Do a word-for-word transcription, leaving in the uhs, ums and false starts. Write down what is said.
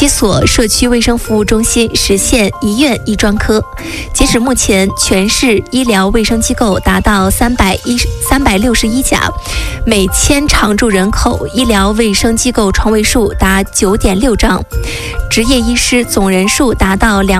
七所社区卫生服务中心实现一院一专科。截止目前，全市医疗卫生机构达到三百一三百六十一家，每千常住人口医疗卫生机构床位数达九点六张，执业医师总人数达到两